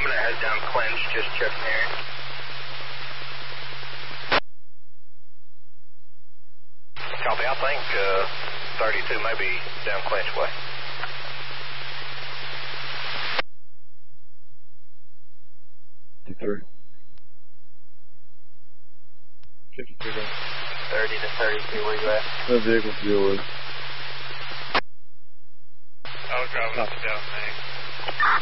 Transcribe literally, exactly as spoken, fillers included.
I'm going to head down Clinch, just checking here. Copy, I think uh, thirty-two may be down Clinch way. fifty-three. fifty-three. thirty to thirty-two, where you at? That vehicle's deal with. I was driving up and down, man.